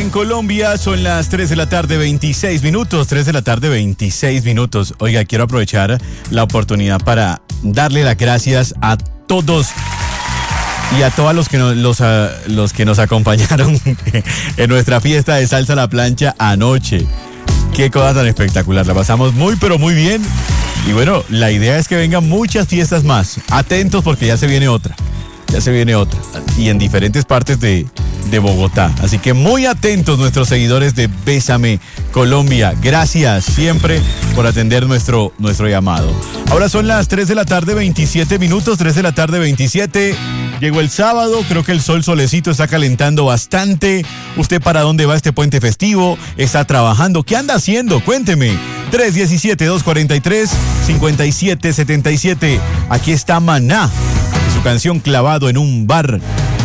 en Colombia, son las 3 de la tarde, 26 minutos. 3 de la tarde, 26 minutos. Oiga, quiero aprovechar la oportunidad para darle las gracias a todos y a todos los que nos acompañaron en nuestra fiesta de salsa a la plancha anoche. Qué cosa tan espectacular, la pasamos muy pero muy bien. Y bueno, la idea es que vengan muchas fiestas más. Atentos porque ya se viene otra. Y en diferentes partes de Bogotá. Así que muy atentos nuestros seguidores de Bésame Colombia. Gracias siempre por atender nuestro llamado. Ahora son las 3 de la tarde, 27 minutos. 3 de la tarde, 27. Llegó el sábado, creo que el solecito está calentando bastante. ¿Usted para dónde va este puente festivo? ¿Está trabajando? ¿Qué anda haciendo? Cuénteme. 317-243-5777. Aquí está Maná. Su canción Clavado en un bar.